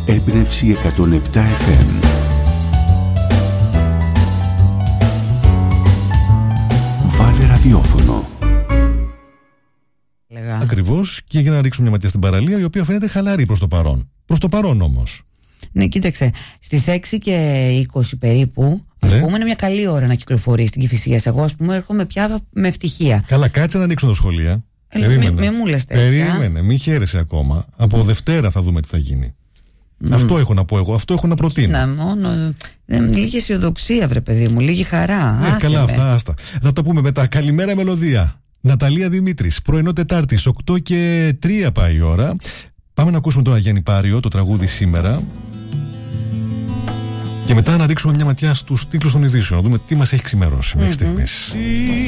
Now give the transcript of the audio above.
Έμπνευση 107 FM. Βάλε ραδιόφωνο. Ακριβώς, και για να ρίξουμε μια ματιά στην παραλία, η οποία φαίνεται χαλαρή προς το παρόν. Προς το παρόν όμως. Ναι, κοίταξε. Στις 6 και 20 περίπου, ας πούμε, είναι μια καλή ώρα να κυκλοφορεί στην Κηφισίας. Εγώ, ας πούμε, έρχομαι πια με ευτυχία. Καλά, κάτσε να ανοίξουν τα σχολεία. Μη μου λες τέτοια. Περίμενε, μην χαίρεσαι ακόμα. Από Δευτέρα θα δούμε τι θα γίνει. Αυτό έχω να πω εγώ, αυτό έχω να προτείνω. Να, μόνο. Λίγη αισιοδοξία, βρε παιδί μου, λίγη χαρά. Καλά, αυτά, άστα. Θα τα πούμε μετά. Καλημέρα, Μελωδία. Ναταλία Δημήτρης, πρωινό Τετάρτης, 8 και 3 πάει η ώρα. Πάμε να ακούσουμε τώρα Γιάννη Πάριο, το τραγούδι Σήμερα. Και μετά να ρίξουμε μια ματιά στους τίτλους των ειδήσεων, να δούμε τι μας έχει ξημερώσει μέχρι στιγμής.